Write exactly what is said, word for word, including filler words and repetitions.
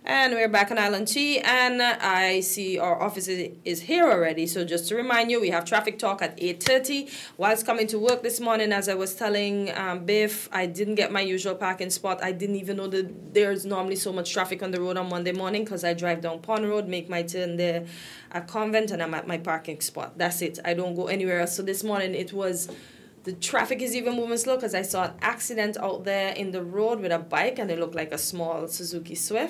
And we're back on Island T, and I see our office is, is here already. So just to remind you, we have traffic talk at eight thirty. Whilst coming to work this morning, as I was telling um, Biff, I didn't get my usual parking spot. I didn't even know that there's normally so much traffic on the road on Monday morning because I drive down Pond Road, make my turn there at Convent, and I'm at my parking spot. That's it. I don't go anywhere else. So this morning it was... The traffic is even moving slow because I saw an accident out there in the road with a bike, and it looked like a small Suzuki Swift.